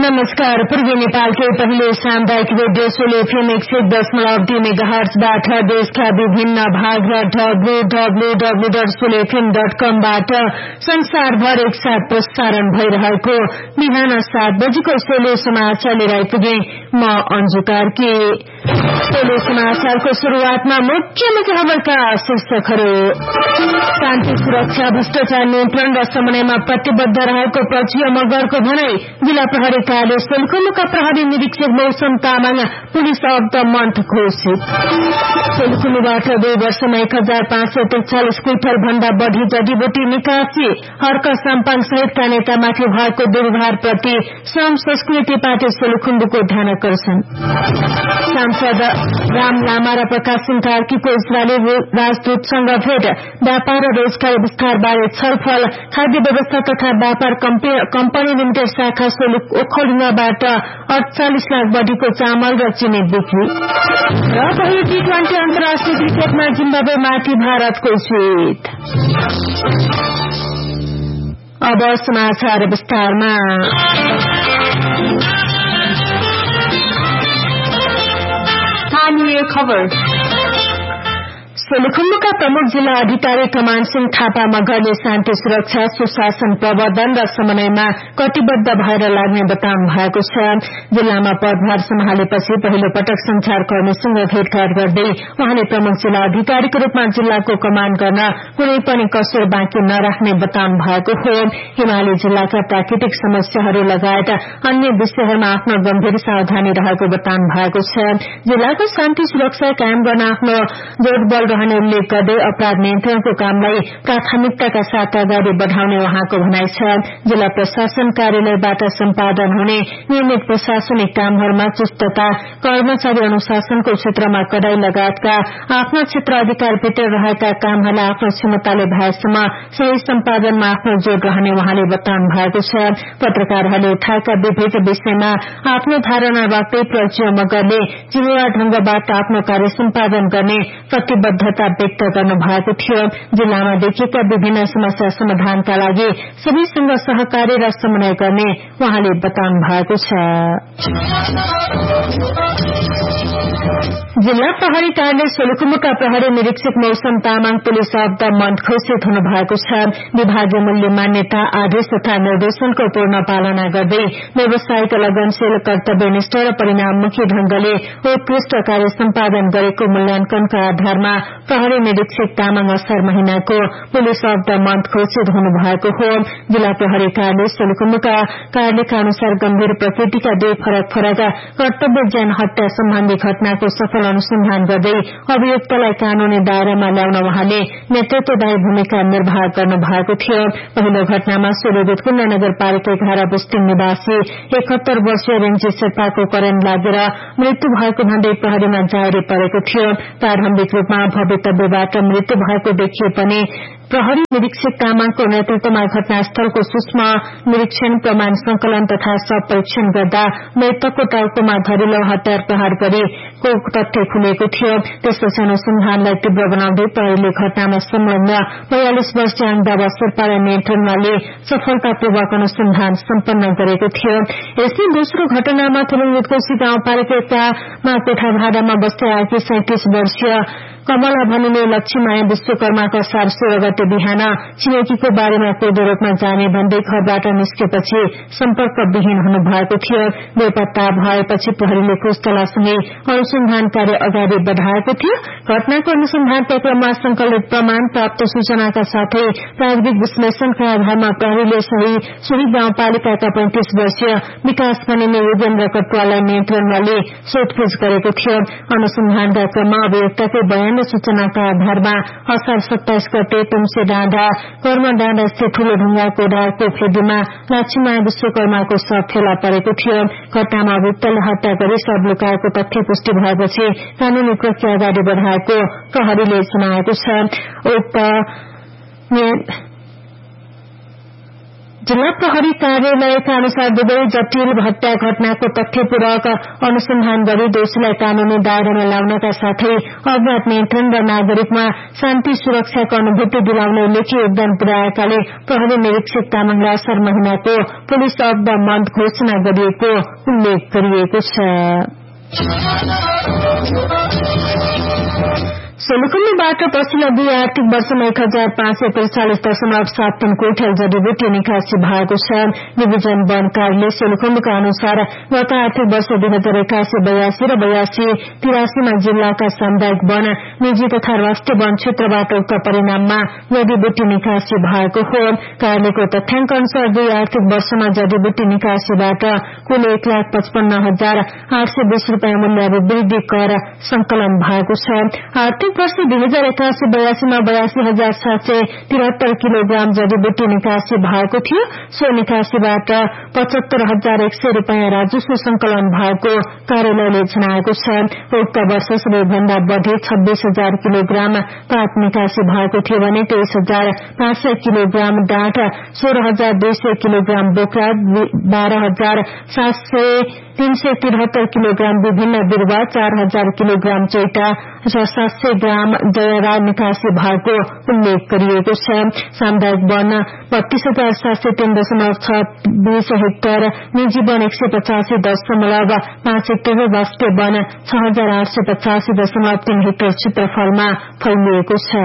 नमस्कार। पूर्वी नेपालकै पहिलो सामुदायिक रेडियो सोलो एफएम 100.2 मेगाहर्ट्जबाट देशका विभिन्न भाग र www.solofm.com बाट संसारभर एकसाथ प्रसारण भइरहेको बिहान 7 बजेको सोलो समाचार लिएर आइपुगे। म अन्जु कार्की। सोलो समाचारको शुरूआतमा मुख्य खबरका शीर्षकहरू। शान्ति सुरक्षा भ्रष्टाचार नियन्त्रण र समन्वयमा प्रतिबद्ध रहेको प्रज्ञा मगरको भनाई। जिल्ला प्रहरी कार्यालय सोलुखुम्बुका प्रहरी निरीक्षक मौसम Tamang police of the month घोषित। सोलुखुम्बुबाट 2 वर्षमा 1543 क्विन्टल भन्दा बढ़ी जडीबुटी निकासी। हर्क साम्पाङ सहितका नेतामाथि भएको दुर्व्यवहारप्रति श्रम संस्कृति पार्टी सोलुखुम्बुको ध्यानाकर्षण। सांसद राम लामा र प्रकाश सिंह कार्कीको इजरायली राजदूतसँग भेट। व्यापार र रोजगार विस्तारबारे छलफल। खाद्य व्यवस्था तथा व्यापार कम्पनी लिमिटेड शाखा ओखलढुङ्गाबाट 48 लाख बढ़ीको चामल र चिनी बिक्री। र पहिलो T20 अन्तर्राष्ट्रिय क्रिकेटमा जिम्बाब्वेमाथि भारतको जित। अब समाचार विस्तारमा। स्थानीय खबर। सोलुखुम्बुका प्रमुख जिल्ला अधिकारी कमान सिंह थापा मगरले शान्ति सुरक्षा सुशासन प्रवर्धन र समन्वयमा कटिबद्ध भएर लाग्ने बताउनु भएको छ। जिल्लामा पदभार सम्हालेपछि पहिलो पटक संचारकर्मीसँग भेटघाट गर्दै उहाँले प्रमुख जिल्ला अधिकारीको रूपमा जिल्लाको कमान गर्न कुनै पनि कसर बाँकी नराख्ने बताउनु भएको हो। हिमाली जिल्लाका प्राकृतिक समस्याहरू लगायत अन्य विषयहरूमा आफ्नो गम्भीर सावधानी रहेको बताउनु भएको छ। जिल्लाको शान्ति सुरक्षा कायम गर्न आफ्नो जोडबल रहने उल्लेख गर्दै अपराध नियन्त्रणको कामलाई प्राथमिकताका साथ अगाडि बढ़ाउने उहाँको भनाइ छ। जिल्ला प्रशासन कार्यालयबाट सम्पादन हुने नियमित प्रशासनिक कामहरूमा चुस्तता, कर्मचारी अनुशासनको क्षेत्रमा कडाई लगायतका आफ्नो क्षेत्र अधिकारभित्र रहेका कामहरूलाई आफ्नो क्षमताले भएसम्म सही सम्पादनमा आफ्नो जोड़ रहने उहाँले बताउनु भएको छ। पत्रकारहरूले उठाएका विविध विषयमा आफ्नो धारणा राख्दै प्रज्ञा मगरले जिम्मेवार ढंगबाट आफ्नो कार्य सम्पादन गर्ने प्रतिबद्धता व्यक्त गर्नु भएको थियो। जिल्लामा देखिएका विभिन्न समस्या समाधानका लागि सबैसँग सहकार्य र समन्वय गर्ने उहाँले बताउनु भएको छ। जिल्ला प्रहरी कार्यालय सोलुखुम्बुका प्रहरी निरीक्षक मौसम Tamang police of the month घोषित हुनु भएको छ। विभागीय मूल्य मान्यता आदेश तथा निर्देशनको पूर्ण पालना गर्दै व्यावसायिक लगनशील कर्तव्यनिष्ठ र परिणाममुखी ढंगले उत्कृष्ट कार्य सम्पादन गरेको मूल्याङ्कनका आधारमा प्रहरी निरीक्षक तामाङ असार महिनाको पुलिस अफ द मन्थ घोषित हुनु भएको हो। जिल्ला प्रहरी कार्यालय सोलुखुम्बुका कार्यालयका अनुसार गम्भीर प्रकृतिका 2 फरक कर्तव्य ज्यान हत्या सम्बन्धी घटनाको सफल अनुसन्धान गर्दै अभियुक्तलाई कानूनी दायरामा ल्याउन उहाँले नेतृत्वदायी भूमिका निर्वाह गर्नु भएको थियो। पहिलो घटनामा सोलुगुटकुण्ड नगरपालिका 11 बुस्टिङ निवासी 71 वर्षीय रेन्जी शेर्पाको करेन्ट लागेर मृत्यु भएको भन्दै प्रहरीमा जाहेरी परेको थियो। प्रारम्भिक रूपमा भवितव्यबाट मृत्यु भएको देखिए पनि प्रहरी निरीक्षक तामाङको नेतृत्वमा घटनास्थलको सूक्ष्म निरीक्षण, प्रमाण संकलन तथा शव परीक्षण गर्दा मृतकको टाउकोमा धरिलो हतियार प्रहार गरेको तथ्य खुलेको थियो। त्यसपछि अनुसन्धानलाई तीव्र बनाउँदै प्रहरीले घटनामा संलग्न 42 वर्षीय अङ्गदावा शेर्पालाई नियन्त्रणमा लिई सफलतापूर्वक अनुसन्धान सम्पन्न गरेको थियो। यसै दोस्रो घटनामा थुलुङगुटकोशी गाउँपालिकामा कोठाभाडामा बस्दै आएकी 37 वर्षीय कमला भनिने लक्ष्मीमाया विश्वकर्माको 16 गते बिहान छिमेकीको बारेमा कोदो रोप्न जाने भन्दै घरबाट निस्केपछि सम्पर्कविहीन हुनु भएको थियो। बेपत्ता भएपछि प्रहरीले खोजतलासँगै अनुसन्धान कार्य अगाडि बढ़ाएको थियो। घटनाको अनुसन्धान प्रक्रियामा संकलित प्रमाण, प्राप्त सूचनाका साथै प्राविधिक विश्लेषणका आधारमा प्रहरीले सोही गाउँपालिकाका 35 वर्षीय विकास भनिने योगेन्द्र कटुवालाई नियन्त्रणमा लिई सोधपुछ गरेको थियो। अनुसन्धानका क्रममा अभियुक्तकै बयान र सूचनाका आधारमा असार 27 गते तुमसे डाँडा कर्म डाँडा स्थित ठूलो ढुङ्गा कोडाको फेदीमा लक्ष्मीमाया विश्वकर्माको शव फेला परेको थियो। घटनामा अभियुक्तले हत्या गरी शव लुकाएको तथ्य पुष्टि भएपछि कानूनी प्रक्रिया अगाडि बढ़ाएको प्रहरीले जनाएको छ। जिल्ला प्रहरी कार्यालयका अनुसार दुवै जटिल हत्या घटनाको तथ्यपूर्वक अनुसन्धान गरी दोषीलाई कानूनी दायरामा ल्याउनका साथै अपराध नियन्त्रण र नागरिकमा शान्ति सुरक्षाको अनुभूति दिलाउने उल्लेख्य योगदान पुर्याएकाले प्रहरी निरीक्षक तामाङलाई असर महिनाको पुलिस अफ द मन्थ घोषणा गरिएको उल्लेख गरिएको छ। सोलुखुम्बुबाट पछिल्लो 2 आर्थिक वर्षमा 1543.73 क्विन्टल जडीबुटी निकासी भएको छ। डिभिजन वन कार्यालय सोलुखुम्बुका अनुसार गत आर्थिक वर्ष 2081-82 र 82-83 मा जिल्लाका सामुदायिक वन, निजी तथा राष्ट्रिय वन क्षेत्रबाट उक्त परिणाममा जडीबुटी निकासी भएको हो। कार्यालयको तथ्याङ्क अनुसार 2 आर्थिक वर्षमा जडीबुटी निकासीबाट कुल 1,55,820 रूपियाँ मूल्य वृद्धि कर संकलन भएको छ। आर्थिक वर्ष 2081-82 मा 82,773 किलोग्राम जडीबुटी निकासी भएको थियो। सो निकासीबाट 75,100 रूपियाँ राजस्व संकलन भएको कार्यालयले जनाएको छ। उक्त वर्ष सबैभन्दा बढ़ी 26,000 किलोग्राम पात निकासी भएको थियो भने 23,500 किलोग्राम डाँठ, 16,200 किलोग्राम बोक्रा, 12,373 किलोग्राम विभिन्न बिरुवा, 4,000 किलोग्राम चैटा र 700 ग्राम जयरा निकासी भएको उल्लेख गरिएको छ। सामुदायिक वन 32,703.26 हेक्टर, निजी वन 185.5 हेक्टर र राष्ट्रिय वन 6,885.3 हेक्टर क्षेत्रफलमा फैलिएको छ।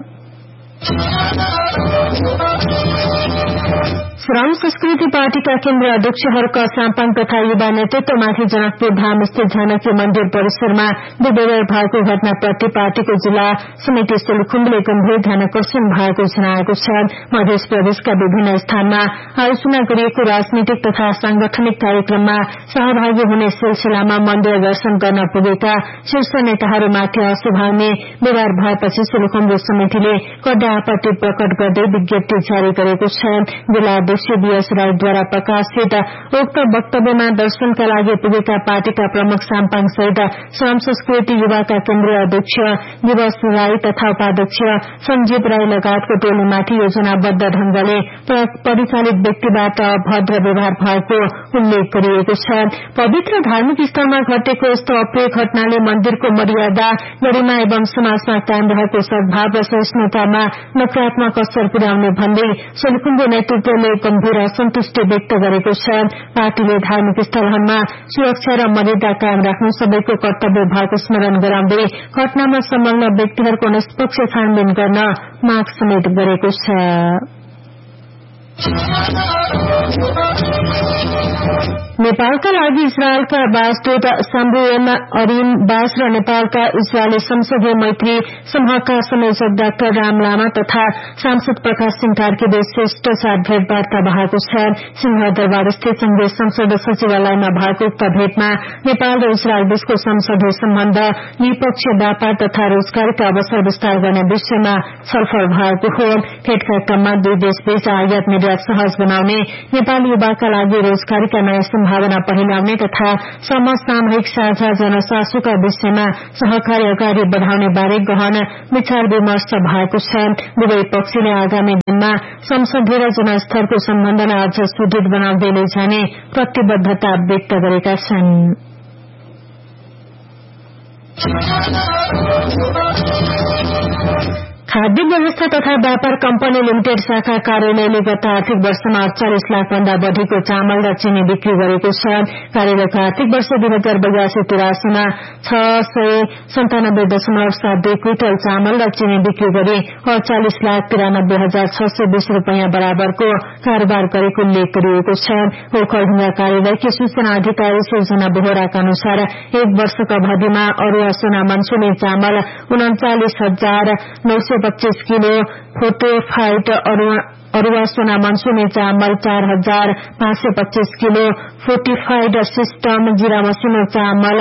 श्रम संस्कृति पार्टीका केन्द्रीय अध्यक्ष हर्क साम्पाङ तथा युवा नेतृत्वमाथि जनकपुर धाम स्थित जानकी मन्दिर परिसरमा दुर्व्यवहार भएको घटनाप्रति पार्टीको जिल्ला समिति सोलुखुम्बुले गम्भीर ध्यानाकर्षण भएको जनाएको छ। मध्य प्रदेशका विभिन्न स्थानमा आयोजना गरिएको राजनीतिक तथा सांगठनिक कार्यक्रममा सहभागी हुने सिलसिलामा मन्दिर दर्शन गर्न पुगेका शीर्ष नेताहरूमाथि अस्वाभाविक व्यवहार भएपछि सोलुखुम्बु समितिले कड़ा आपत्ति प्रकट गर्दै विज्ञप्ति जारी गरेको छ। जिल्ला बीएस राईद्वारा प्रकाशित उक्त वक्तव्यमा दर्शनका लागि पुगेका पार्टीका प्रमुख साम्पाङ सहित श्रम संस्कृति युवाका केन्द्रीय अध्यक्ष दिवस राई तथा उपाध्यक्ष संजीव राई लगायतको टोलीमाथि योजनाबद्ध ढंगले परिचालित व्यक्तिबाट अभद्र व्यवहार भएको उल्लेख गरिएको छ। पवित्र धार्मिक स्थलमा घटेको यस्तो अप्रिय घटनाले मन्दिरको मर्यादा, गरिमा एवं समाजमा कायम रहेको सद्भाव र सहिष्णुतामा नकारात्मक असर पुर्याउने भन्दै सोलुखुम्बु नेतृत्वले गम्भीर असन्तुष्टि व्यक्त गरेको छ। पार्टीले धार्मिक स्थलहरूमा सुरक्षा र मर्यादा कायम राख्नु सबैको कर्तव्य भएको स्मरण गराउँदै घटनामा संलग्न व्यक्तिहरूको निष्पक्ष छानबिन गर्न माग समेत गरेको छ। नेपालका लागि इजरायलका राजदूत साम्बुएल अरिनबास र नेपालका इजरायली संसदीय मैत्री समूहका संयोजक डाक्टर राम लामा तथा सांसद प्रकाश सिंह कार्की बीच शिष्टाचार भेटवार्ता भएको छ। सिंहदरबार स्थित संघीय संसद सचिवालयमा भएको उक्त भेटमा नेपाल र इजरायल बीचको संसदीय सम्बन्ध, द्विपक्षीय व्यापार तथा रोजगारका अवसर विस्तार गर्ने विषयमा छलफल भएको हो। भेटका क्रममा दुई देशबीच आयात निर्यात सहज बनाउने, नेपाली युवाका लागि रोजगारीका नयाँ सम्भावना पहिल्याउने तथा समसामयिक साझा जनचासोका विषयमा सहकारी अगाडि बढ़ाउने बारे गहन विचार विमर्श भएको छ। दुवै पक्षले आगामी दिनमा संसदीय र जनस्तरको सम्बन्धलाई अझ सुदृढ़ बनाउँदै लैजाने प्रतिबद्धता व्यक्त गरेका छन्। खाद्य व्यवस्था तथा व्यापार कम्पनी लिमिटेड शाखा कार्यालयले गत आर्थिक वर्षमा 48 लाख भन्दा बढ़ीको चामल र चिनी बिक्री गरेको छ। कार्यालयको आर्थिक वर्ष 2082-83 मा 697.72 क्विन्टल चामल र चिनी बिक्री गरी 48,93,620 रूपियाँ बराबरको कारोबार गरेको उल्लेख गरिएको छ। ओखलढुङ्गा कार्यालयकी सूचना अधिकारी सृजना बोहराका अनुसार एक वर्षको अवधिमा अरूवा सोना मनसुनी चामल 39,925 किलो, फोर्टिफाइड अरूवा सोना मनसुनी चामल 4,525 किलो, फोर्टिफाइड सिस्टम जीरा मसिनो चामल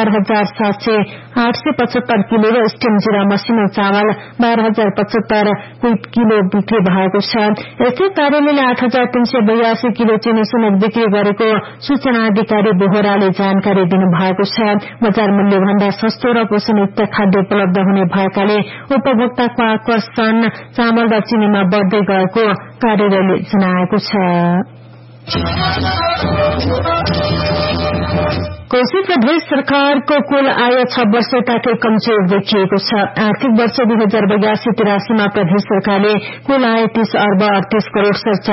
4,875 किलो र स्टीम जीरा मसिनो चामल 12,075 किलो बिक्री भएको छ। यस्तै कार्यालयले 8,382 किलो चिनी समेत बिक्री गरेको सूचना अधिकारी बोहराले जानकारी दिनुभएको छ। बजार मूल्य भन्दा सस्तो र पोषणयुक्त खाद्य उपलब्ध हुने भएकाले उपभोक्ताको आकर्षण चामल र चिनीमा बढ़दै गएको कार्यालयले जनाएको छ। कोशी प्रदेश सरकारको कुल आय 6 वर्षताकै कमजोर देखिएको छ। आर्थिक वर्ष 2082-83 मा प्रदेश सरकारले कुल आय 30 अर्ब 38 करोड़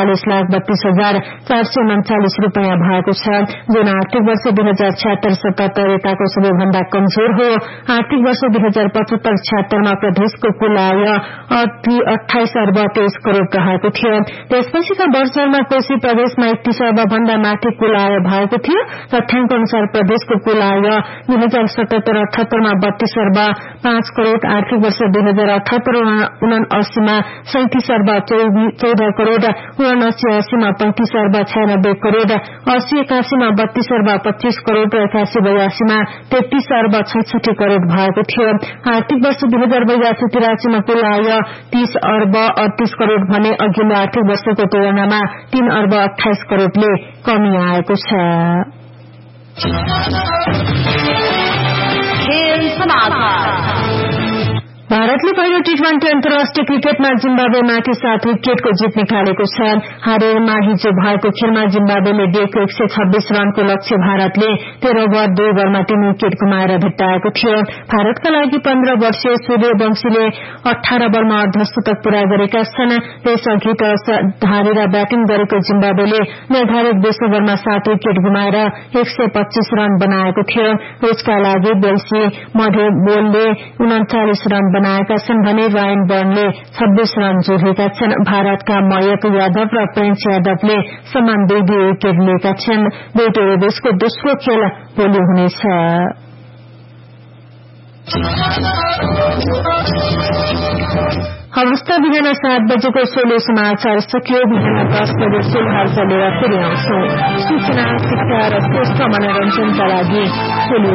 47,32,439 रूपियाँ भएको छ, जुन आर्थिक वर्ष 2076-77 यताको सबैभन्दा कमजोर हो। आर्थिक वर्ष 2075-76 मा प्रदेशको कुल आय 28 अर्ब 23 करोड़ रहेको थियो। त्यसपछिका वर्षहरूमा कोशी प्रदेशमा 31 अर्ब भन्दा माथि कुल आय भएको थियो। तथ्याङ्क अनुसार प्रदेशको कुल आय 2077-78 मा 32 अर्ब 5 करोड़, आर्थिक वर्ष 2078-79 मा 37 अर्ब 14 करोड़, 79-80 मा 35 अर्ब 96 करोड़, 80-81 मा 32 अर्ब 25 करोड़ र 81-82 मा 33 अर्ब 66 करोड़ भएको थियो। आर्थिक वर्ष 2082-83 मा कुल आय 30 अर्ब 38 करोड़ भने अघिल्लो आर्थिक वर्षको तुलनामा 3 अर्ब 28 करोड़ले कमी आएको छ। भारतले पहिलो टी20 अन्तर्राष्ट्रिय क्रिकेटमा जिम्बाब्वेमाथि 7 विकेटको जीत निकालेको छ। हारेरमा हिजो भएको खेलमा जिम्बाब्वेले दिएको 126 रनको लक्ष्य भारतले 13 ओभर 2 बलमा 3 विकेट गुमाएर भेट्टाएको थियो। भारतका लागि 15 वर्षीय सूर्यवंशीले 18 बलमा अर्धशतक पूरा गरेका छन्। त्यसअघि टस हारेर ब्याटिङ गरेको जिम्बाब्वेले निर्धारित 20 ओभरमा 7 विकेट गुमाएर 125 रन बनाएको थियो। उसका लागि बेल्सी मधेबोलले 39 रन बनाएका छन् भने रायन बर्नले 26 रन जोडेका छन्। भारतका मयंक यादव र प्रिन्स यादवले समान 2-2 विकेट लिएका छन्। दुईटै देशको दोस्रो खेल भोलि हुनेछ। अवस्था बिहान 7 बजेको सोलो समाचार सकियो। बिहान 10 बजे सोलो हाल चलेर फेरि आउँछौ। सूचना, शिक्षा र श्रेष्ठ मनोरञ्जनका लागि सोलो